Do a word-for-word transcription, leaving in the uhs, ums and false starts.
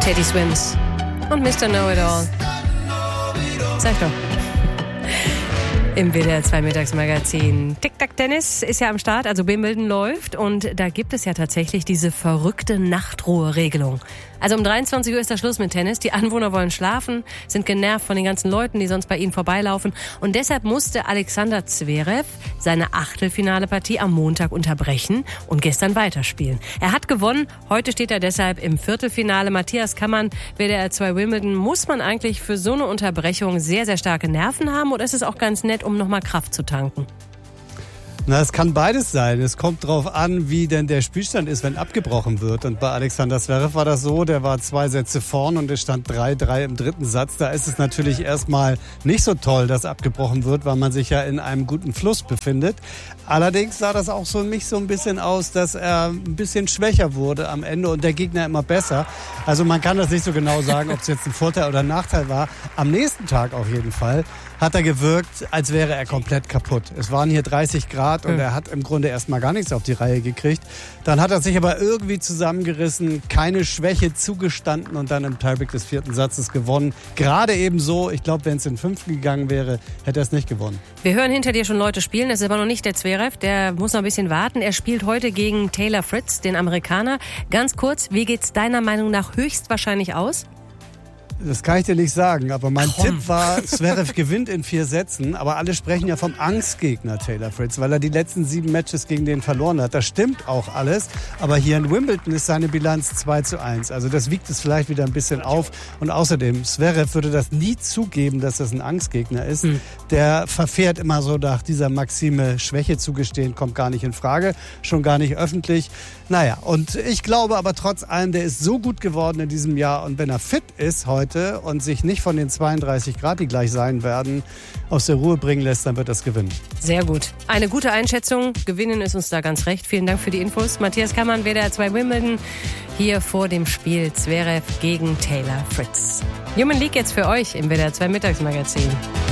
Teddy Swims und Mister Know-It-All. Sag doch. Im W D R zwei Mittagsmagazin. Tic-Tac-Tennis ist ja am Start, also Wimbledon läuft. Und da gibt es ja tatsächlich diese verrückte Nachtruheregelung. Also um dreiundzwanzig Uhr ist der Schluss mit Tennis. Die Anwohner wollen schlafen, sind genervt von den ganzen Leuten, die sonst bei ihnen vorbeilaufen. Und deshalb musste Alexander Zverev seine Achtelfinale-Partie am Montag unterbrechen und gestern weiterspielen. Er hat gewonnen. Heute steht er deshalb im Viertelfinale. Matthias Kammann, W D R zwei Wimbledon. Muss man eigentlich für so eine Unterbrechung sehr, sehr starke Nerven haben? Oder ist es auch ganz nett, um nochmal Kraft zu tanken? Na, es kann beides sein. Es kommt drauf an, wie denn der Spielstand ist, wenn abgebrochen wird. Und bei Alexander Zverev war das so, der war zwei Sätze vorn und es stand drei drei im dritten Satz. Da ist es natürlich erstmal nicht so toll, dass abgebrochen wird, weil man sich ja in einem guten Fluss befindet. Allerdings sah das auch so mich so ein bisschen aus, dass er ein bisschen schwächer wurde am Ende und der Gegner immer besser. Also man kann das nicht so genau sagen, ob es jetzt ein Vorteil oder ein Nachteil war. Am nächsten Tag auf jeden Fall hat er gewirkt, als wäre er komplett kaputt. Es waren hier dreißig Grad und er hat im Grunde erstmal gar nichts auf die Reihe gekriegt. Dann hat er sich aber irgendwie zusammengerissen, keine Schwäche zugestanden und dann im Tiebreak des vierten Satzes gewonnen. Gerade eben so, ich glaube, wenn es in den fünften gegangen wäre, hätte er es nicht gewonnen. Wir hören hinter dir schon Leute spielen, das ist aber noch nicht der Zverev, der muss noch ein bisschen warten. Er spielt heute gegen Taylor Fritz, den Amerikaner. Ganz kurz, wie geht's deiner Meinung nach höchstwahrscheinlich aus? Das kann ich dir nicht sagen, aber mein Warum? Tipp war, Zverev gewinnt in vier Sätzen, aber alle sprechen ja vom Angstgegner Taylor Fritz, weil er die letzten sieben Matches gegen den verloren hat. Das stimmt auch alles, aber hier in Wimbledon ist seine Bilanz zwei zu eins. Also das wiegt es vielleicht wieder ein bisschen auf. Und außerdem, Zverev würde das nie zugeben, dass das ein Angstgegner ist. Hm. Der verfährt immer so nach dieser Maxime, Schwäche zugestehen, kommt gar nicht in Frage, schon gar nicht öffentlich. Naja, und ich glaube aber trotz allem, der ist so gut geworden in diesem Jahr und wenn er fit ist heute, und sich nicht von den zweiunddreißig Grad, die gleich sein werden, aus der Ruhe bringen lässt, dann wird das gewinnen. Sehr gut. Eine gute Einschätzung. Gewinnen ist uns da ganz recht. Vielen Dank für die Infos. Matthias Kammann, W D R zwei Wimbledon, hier vor dem Spiel Zverev gegen Taylor Fritz. Human League jetzt für euch im W D R zwei Mittagsmagazin.